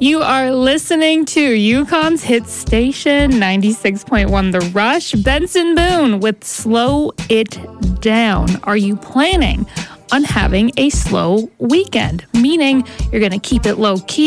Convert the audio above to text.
You are listening to Yukon's hit station, 96.1 The Rush. Benson Boone with Slow It Down. Are you planning on having a slow weekend? Meaning you're going to keep it low key.